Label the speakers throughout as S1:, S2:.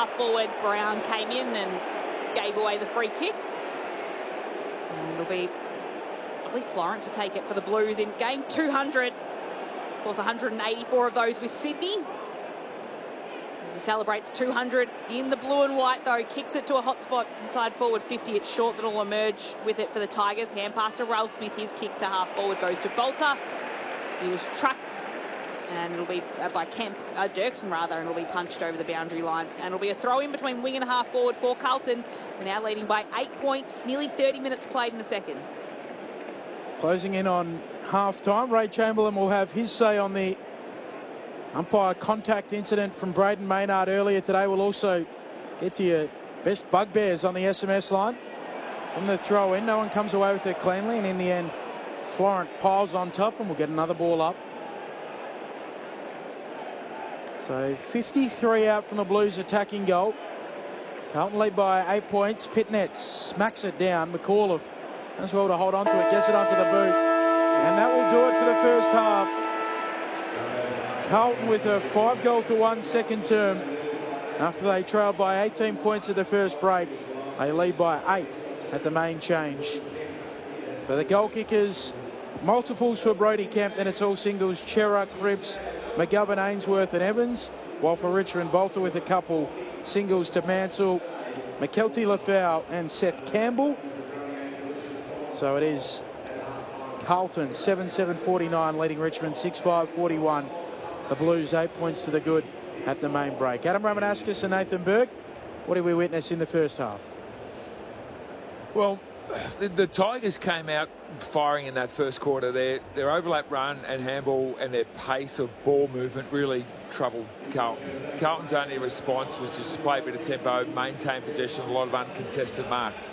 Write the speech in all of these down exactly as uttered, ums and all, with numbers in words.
S1: half forward Brown came in and gave away the free kick. And it'll be, I believe, Florent to take it for the Blues in game two hundred. Of course, one hundred eighty-four of those with Sydney. He celebrates two hundred in the blue and white, though. Kicks it to a hot spot inside forward fifty. It's short that'll emerge with it for the Tigers. Hand pass to Ralph Smith. His kick to half forward goes to Bolter. He was trucked, and it'll be uh, by Kemp, uh, Dirksen rather, and it'll be punched over the boundary line. And it'll be a throw in between wing and half forward for Carlton. They're now leading by eight points, nearly thirty minutes played in the second.
S2: Closing in on half time. Ray Chamberlain will have his say on the umpire contact incident from Braden Maynard earlier today. We'll also get to your best bugbears on the S M S line. From the throw in, no one comes away with it cleanly, and in the end, Florent piles on top, and we'll get another ball up. So fifty-three out from the Blues attacking goal. Carlton lead by eight points. Pitnet smacks it down. McAuliffe as well to hold on to it, gets it onto the boot, and that will do it for the first half. Carlton with a five goal to one second term after they trailed by eighteen points at the first break. They lead by eight at the main change. For the goal kickers, multiples for Brody Kemp, then it's all singles. Cheruk, Cripps, McGovern, Ainsworth and Evans, while for Richmond, Bolter with a couple singles to Mansell, McKelty, Lafau and Seth Campbell. So it is Carlton seven seven forty-nine leading Richmond six five forty-one. The Blues eight points to the good at the main break. Adam Ramanauskas and Nathan Burke, what did we witness in the first half?
S3: Well, the, the Tigers came out firing in that first quarter. Their, their overlap run and handball and their pace of ball movement really troubled Carlton. Carlton's only response was just to play a bit of tempo, maintain possession, a lot of uncontested marks.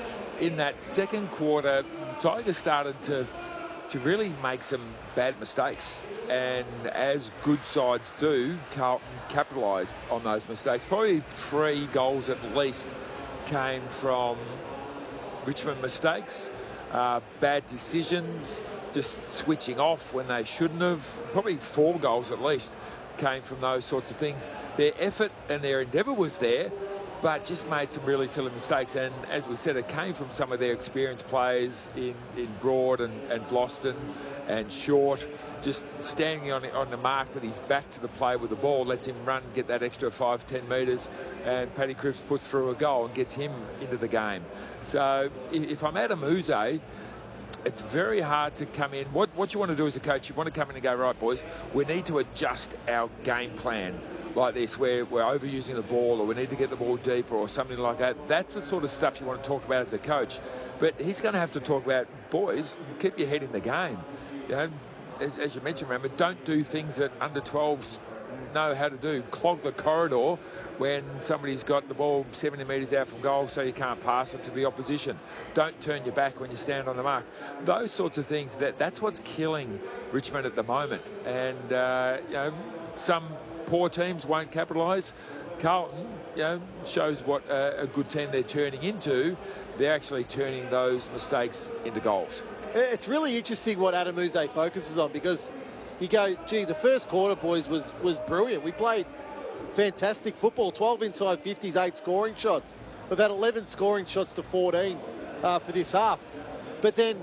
S3: In that second quarter, Tigers started to, to really make some bad mistakes. And as good sides do, Carlton capitalised on those mistakes. Probably three goals at least came from Richmond mistakes, uh, bad decisions, just switching off when they shouldn't have. Probably four goals at least came from those sorts of things. Their effort and their endeavour was there, but just made some really silly mistakes. And as we said, it came from some of their experienced players in, in Broad and, and Vlosten and Short, just standing on, on the mark with his back to the play with the ball, lets him run, get that extra five, ten metres, and Paddy Cripps puts through a goal and gets him into the game. So if I'm Adam Yze, it's very hard to come in. What, what you want to do as a coach, you want to come in and go, right, boys, we need to adjust our game plan like this, where we're overusing the ball or we need to get the ball deeper or something like that. That's the sort of stuff you want to talk about as a coach. But he's going to have to talk about, boys, keep your head in the game. You know, as, as you mentioned, remember, don't do things that under twelves know how to do. Clog the corridor when somebody's got the ball seventy metres out from goal so you can't pass it to the opposition. Don't turn your back when you stand on the mark. Those sorts of things, that that's what's killing Richmond at the moment. And, uh, you know, some poor teams won't capitalise. Carlton, you know, shows what a, a good team they're turning into. They're actually turning those mistakes into goals.
S4: It's really interesting what Adam Yze focuses on, because you go, gee, the first quarter, boys, was, was brilliant. We played fantastic football, twelve inside fifties, eight scoring shots. We've had eleven scoring shots to fourteen uh, for this half. But then,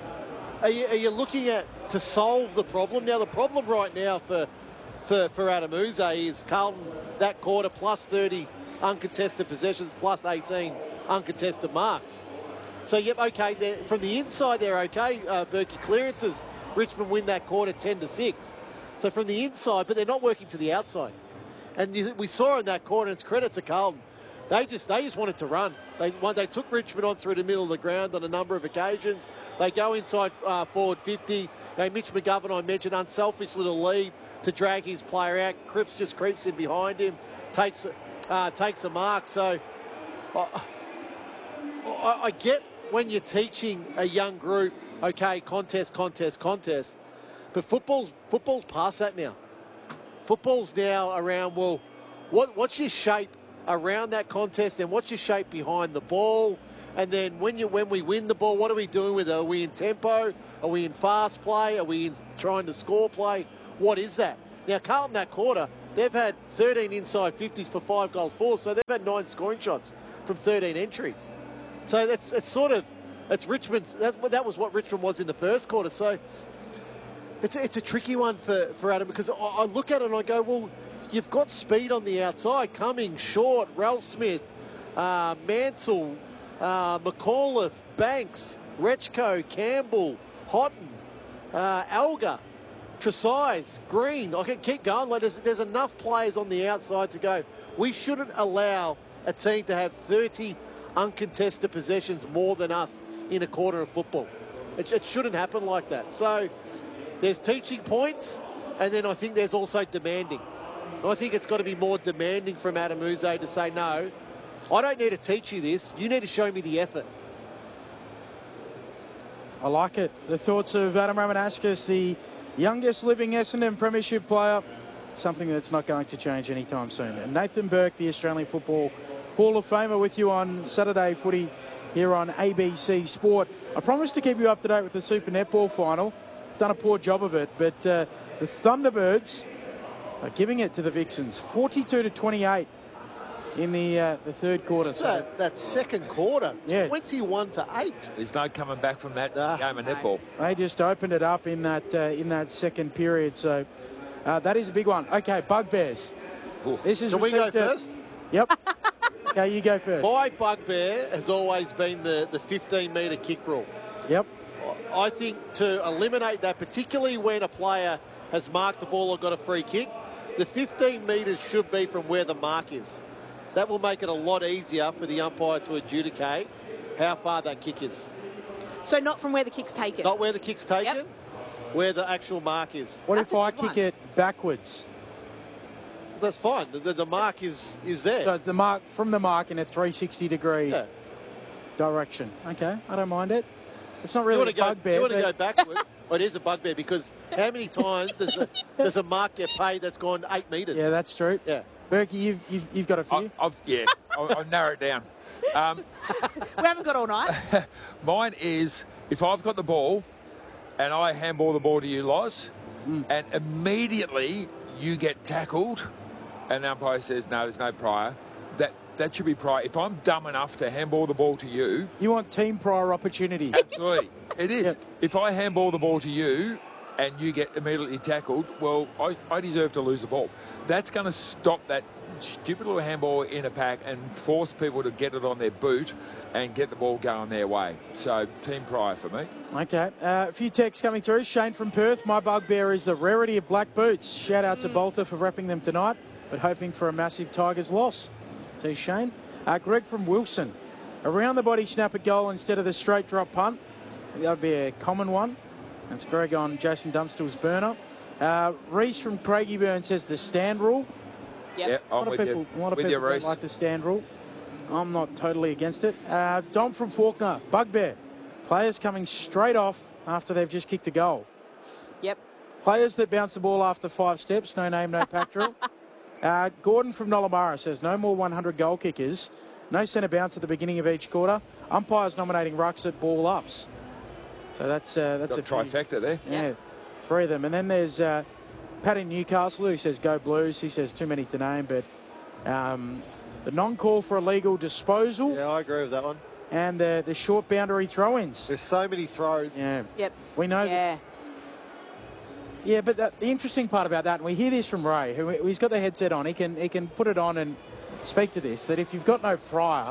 S4: are you, are you looking at to solve the problem? Now, the problem right now for, for, for Adam Yze is Carlton, that quarter, plus thirty uncontested possessions, plus eighteen uncontested marks. So, yep, okay, from the inside they're okay. Uh, Berkey clearances, Richmond win that quarter ten to six. So from the inside, but they're not working to the outside. And you, we saw in that quarter, and it's credit to Carlton, they just they just wanted to run. They they took Richmond on through the middle of the ground on a number of occasions. They go inside uh, forward fifty. You know, Mitch McGovern, I mentioned, unselfish little lead to drag his player out. Cripps just creeps in behind him, takes uh, takes a mark. So uh, I, I get when you're teaching a young group, okay, contest, contest, contest. But football's, football's past that now. Football's now around, well, what, what's your shape around that contest, and what's your shape behind the ball? And then when you when we win the ball, what are we doing with it? Are we in tempo? Are we in fast play? Are we in trying to score play? What is that? Now, Carlton that quarter, they've had thirteen inside fifties for five goals for, so they've had nine scoring shots from thirteen entries. So that's it's sort of, it's Richmond's, that, that was what Richmond was in the first quarter. So it's, it's a tricky one for, for Adam, because I, I look at it and I go, well, you've got speed on the outside, Cummings, Short, Ralph Smith, uh, Mansell, uh, McAuliffe, Banks, Rechko, Campbell, Houghton, uh, Alga, Tresize, Green. I can keep going. Like there's, there's enough players on the outside to go. We shouldn't allow a team to have thirty uncontested possessions more than us in a quarter of football. It, it shouldn't happen like that. So there's teaching points, and then I think there's also demanding. I think it's got to be more demanding from Adam Yze to say, no, I don't need to teach you this. You need to show me the effort.
S2: I like it. The thoughts of Adam Ramanauskas, the youngest living Essendon Premiership player, something that's not going to change anytime soon. And Nathan Burke, the Australian Football Hall of Famer, with you on Saturday Footy here on A B C Sport. I promised to keep you up to date with the Super Netball final. I've done a poor job of it, but uh, the Thunderbirds are giving it to the Vixens, forty-two to twenty-eight in the uh, the third quarter. So
S4: that, that second quarter,
S2: yeah.
S4: twenty-one to eight.
S3: There's no coming back from that
S4: Nah.
S3: game of netball.
S2: They just opened it up in that uh, in that second period. So uh, that is a big one. Okay, Bugbears.
S3: Ooh.
S2: This is
S4: Can we go
S2: received a-
S4: first?
S2: Yep. Okay, you go first.
S4: My bugbear has always been the, the fifteen metre kick rule.
S2: Yep.
S4: I think to eliminate that, particularly when a player has marked the ball or got a free kick, the fifteen metres should be from where the mark is. That will make it a lot easier for the umpire to adjudicate how far that kick is.
S1: So not from where the kick's taken.
S4: Not where the kick's taken,
S1: Yep.
S4: where the actual mark is.
S2: What
S1: That's
S2: if
S1: a
S2: I
S1: good
S2: kick
S1: one.
S2: it backwards?
S4: That's fine. The, the, the mark is, is there.
S2: So it's the mark from the mark in a three sixty degree
S4: yeah.
S2: direction. Okay, I don't mind it. It's not
S4: You
S2: really
S4: want
S2: a
S4: to go,
S2: bugbear.
S4: you want to go
S2: but-
S4: backwards? Well, it is a bugbear because how many times does a, does a mark get paid that's gone eight metres?
S2: Yeah, that's true.
S4: Yeah.
S2: Berkey, you've, you've, you've got a few.
S3: I, I've, yeah, I'll, I'll narrow it down. Um,
S1: We haven't got all night.
S3: mine is if I've got the ball and I handball the ball to you, Loz,
S2: Mm.
S3: and immediately you get tackled, and the umpire says, no, there's no prior, that, that should be prior. If I'm dumb enough to handball the ball to you,
S2: You want team prior opportunity.
S3: absolutely, it is.
S2: Yep.
S3: If I handball the ball to you and you get immediately tackled, well, I, I deserve to lose the ball. That's going to stop that stupid little handball in a pack and force people to get it on their boot and get the ball going their way. So, team prior for me.
S2: Okay, uh, a few texts coming through. Shane from Perth, my bugbear is the rarity of black boots. Shout out to Bolter for repping them tonight, but hoping for a massive Tigers loss. See Shane. Uh, Greg from Wilson, around the body snap at goal instead of the straight drop punt. That would be a common one. That's Greg on Jason Dunstall's burner. Uh, Reese from Craigieburn says the stand rule.
S1: Yep.
S3: Yeah,
S2: A lot
S3: I'm
S2: of
S3: with
S2: people,
S3: you.
S2: a lot of
S3: with
S2: people
S3: you,
S2: don't
S3: Reece.
S2: like the stand rule. I'm not totally against it. Uh, Dom from Faulkner, bugbear. Players coming straight off after they've just kicked a goal.
S1: Yep.
S2: Players that bounce the ball after five steps, no name, no pack drill. Uh, Gordon from Nollamara says no more one hundred goal kickers. No centre bounce at the beginning of each quarter. Umpires nominating rucks at ball ups. So that's uh, that's
S3: Got
S2: a
S3: a
S2: few-
S3: trifecta there.
S2: Yeah, three of them. And then there's uh, Pat in Newcastle who says go Blues. He says too many to name, but um, the non-call for illegal disposal
S4: Yeah, I agree with that one.
S2: and the, the short boundary throw-ins.
S4: There's so many throws.
S2: Yeah,
S1: Yep.
S2: we know. That,
S1: Yeah.
S2: yeah, but that, the interesting part about that, and we hear this from Ray, who he's got the headset on. He can he can put it on and speak to this. That if you've got no prior,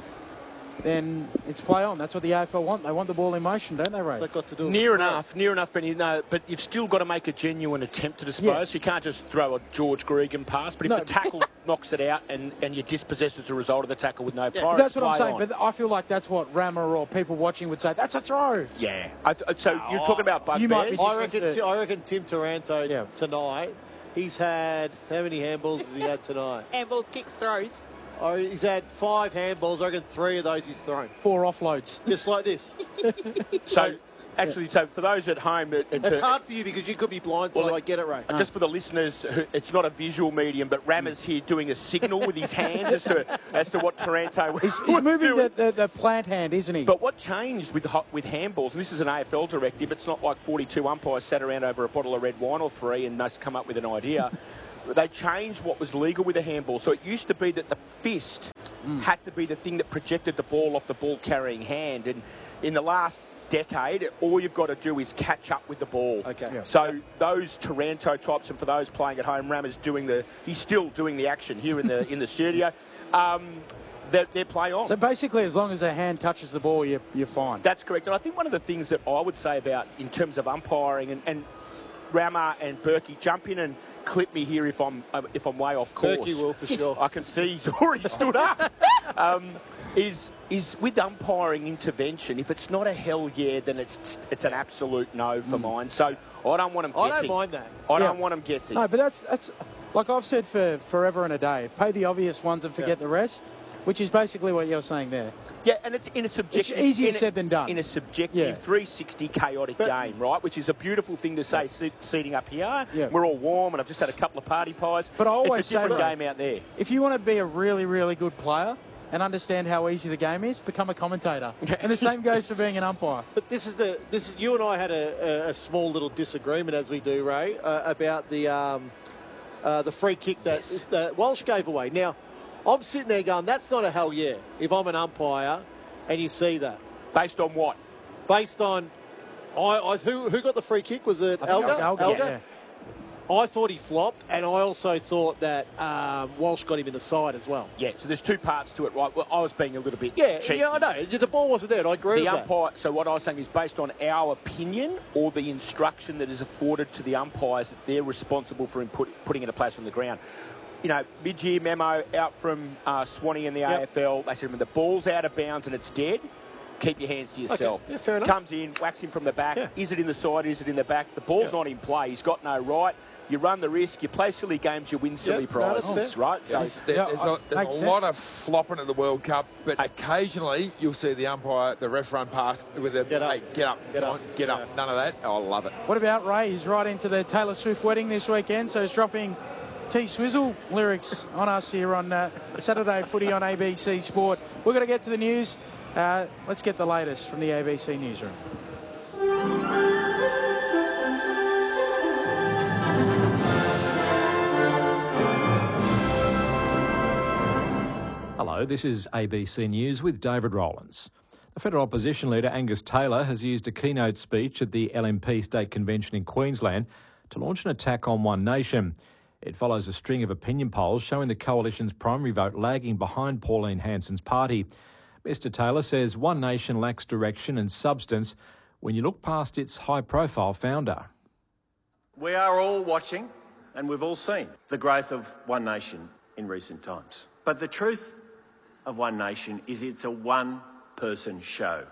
S2: then it's play on. That's what the A F L want. They want the ball in motion, don't they, Ray?
S4: What's that got to do with
S5: Near
S4: the
S5: enough, near enough, but you know, but you've still got to make a genuine attempt to dispose.
S2: Yeah.
S5: You can't just throw a George Gregan pass. But if
S2: No.
S5: the tackle knocks it out and, and you're dispossessed as a result of the tackle with no
S4: Yeah,
S5: prior,
S2: That's
S5: it's
S2: what I'm
S5: play
S2: saying.
S5: on.
S2: But I feel like that's what Rammer or people watching would say. That's a throw.
S5: yeah. I th- so you're talking about
S2: You might be-
S5: bugbears.
S4: I reckon,
S2: to-
S4: I reckon Tim Taranto
S2: Yeah.
S4: tonight, he's had, how many handballs has he had tonight?
S1: Handballs, kicks, throws.
S4: Oh, he's had five handballs. I reckon three of those he's thrown.
S2: Four offloads.
S4: Just like this.
S5: So actually, so for those at home, it, it's
S4: It's
S5: a-
S4: hard for you because you could be blind, so
S5: Well,
S4: I get it right.
S5: Just for the listeners, who- it's not a visual medium, but Rammer's here doing a signal with his hands as to as to what Taranto
S2: He's,
S5: was
S2: he's moving
S5: doing.
S2: the, the, the plant hand, isn't he?
S5: But what changed with ho- with handballs, and this is an A F L directive, it's not like forty-two umpires sat around over a bottle of red wine or three and must come up with an idea. they changed what was legal with the handball. So it used to be that the fist mm. had to be the thing that projected the ball off the ball-carrying hand. And in the last decade, all you've got to do is catch up with the ball.
S4: Okay. Yeah.
S5: So those Taranto types, and for those playing at home, Ram is doing the, he's still doing the action here in the in the studio. Um, they're, they're playing on.
S2: So basically, as long as their hand touches the ball, you're, you're fine.
S5: That's correct. And I think one of the things that I would say about in terms of umpiring, and, and Rammer and Berkey, jump in and clip me here if I'm uh, if I'm way off course.
S4: Berkey will for sure.
S5: I can see he's already stood up. Um, is is with umpiring intervention, if it's not a hell yeah, then it's it's an absolute no for mm. mine. So I don't want them
S4: I
S5: guessing.
S4: don't mind that.
S5: I
S2: yeah.
S5: don't want them guessing.
S2: No, but that's that's like I've said for forever and a day. Pay the obvious ones and forget yeah. the rest, which is basically what you're saying there.
S5: Yeah, and it's in a subjective...
S2: It's easier
S5: in
S2: said
S5: a,
S2: than done.
S5: In a subjective
S2: yeah.
S5: three sixty chaotic but, game, right? Which is a beautiful thing to say, yeah. seating up here.
S2: Yeah.
S5: We're all warm and I've just had a couple of party pies.
S2: But I always
S5: it's a different
S2: say,
S5: game out there.
S2: If you want to be a really, really good player and understand how easy the game is, become a commentator. And the same goes for being an umpire.
S4: But this is the... this is you and I had a, a, a small little disagreement, as we do, Ray, uh, about the um, uh, the free kick that,
S5: yes.
S4: that Walsh gave away. Now, I'm sitting there going, that's not a hell yeah, if I'm an umpire and you see that.
S5: Based on what?
S4: Based on... I, I who who got the free kick? Was it Elgar?
S2: Elgar,
S4: Elgar?
S2: Yeah.
S4: I thought he flopped, and I also thought that um, Walsh got him in the side as well.
S5: Yeah, so there's two parts to it, right? Well, I was being a little bit
S4: Yeah,
S5: cheeky.
S4: yeah, I know. The ball wasn't there, and I agree
S5: the
S4: with
S5: umpire,
S4: that.
S5: So what I was saying is based on our opinion or the instruction that is afforded to the umpires that they're responsible for input, putting into place on the ground. You know, mid-year memo out from uh, Swanee in the yep. A F L. They said when the ball's out of bounds and it's dead, keep your hands to yourself.
S4: Okay. Yeah, fair enough.
S5: Comes in, whacks him from the back. Yeah. Is it in the side? Is it in the back? The ball's yeah. not in play. He's got no right. You run the risk. You play silly games. You win silly
S4: yep.
S5: prizes,
S4: no, that's
S5: right? So
S3: there's, there, there's a, there's a lot of flopping at the World Cup, but hey. occasionally you'll see the umpire, the ref run past with a
S4: get up,
S3: hey, get up,
S4: get
S3: on,
S4: up.
S3: get
S4: yeah.
S3: up. None of that. Oh, I love it.
S2: What about Ray? He's right into the Taylor Swift wedding this weekend, so he's dropping T-Swizzle lyrics on us here on uh, Saturday Footy on A B C Sport. We're going to get to the news. Uh, let's get the latest from the A B C newsroom.
S6: Hello, this is A B C News with David Rowlands. The federal opposition leader Angus Taylor has used a keynote speech at the L N P State Convention in Queensland to launch an attack on One Nation. It follows a string of opinion polls showing the coalition's primary vote lagging behind Pauline Hanson's party. Mister Taylor says One Nation lacks direction and substance when you look past its high-profile founder.
S7: We are all watching, and we've all seen the growth of One Nation in recent times. But the truth of One Nation is it's a one-person show.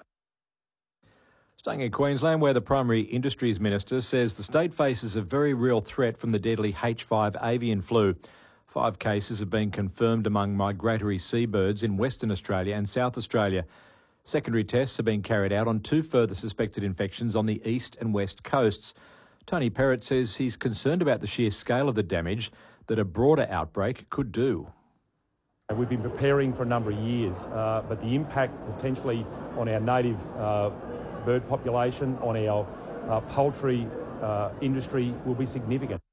S6: Staying in Queensland, where the Primary Industries Minister says the state faces a very real threat from the deadly H five avian flu. Five cases have been confirmed among migratory seabirds in Western Australia and South Australia. Secondary tests have been carried out on two further suspected infections on the east and west coasts. Tony Perrott says he's concerned about the sheer scale of the damage that a broader outbreak could do.
S8: We've been preparing for a number of years, uh, but the impact potentially on our native uh, bird population, on our uh, poultry uh, industry will be significant.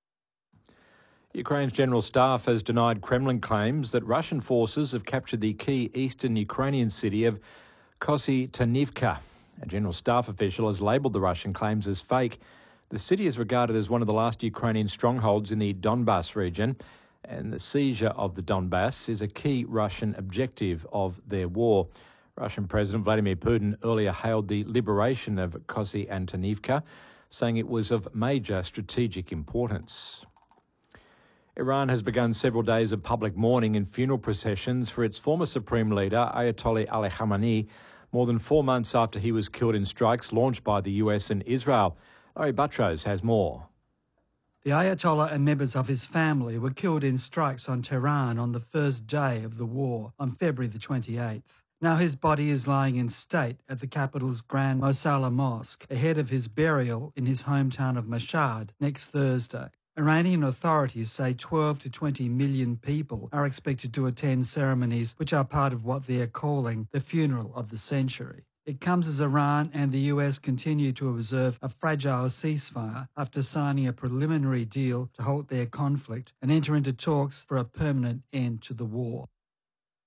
S6: Ukraine's general staff has denied Kremlin claims that Russian forces have captured the key eastern Ukrainian city of Kostyantynivka. A general staff official has labelled the Russian claims as fake. The city is regarded as one of the last Ukrainian strongholds in the Donbas region, and the seizure of the Donbass is a key Russian objective of their war. Russian President Vladimir Putin earlier hailed the liberation of Kostyantynivka, saying it was of major strategic importance. Iran has begun several days of public mourning and funeral processions for its former supreme leader, Ayatollah Ali Khamenei, more than four months after he was killed in strikes launched by the U S and Israel. Larry Buttrose has more.
S9: The Ayatollah and members of his family were killed in strikes on Tehran on the first day of the war, on February the twenty-eighth. Now his body is lying in state at the capital's Grand Mosala Mosque, ahead of his burial in his hometown of Mashhad next Thursday. Iranian authorities say twelve to twenty million people are expected to attend ceremonies which are part of what they are calling the funeral of the century. It comes as Iran and the U S continue to observe a fragile ceasefire after signing a preliminary deal to halt their conflict and enter into talks for a permanent end to the war.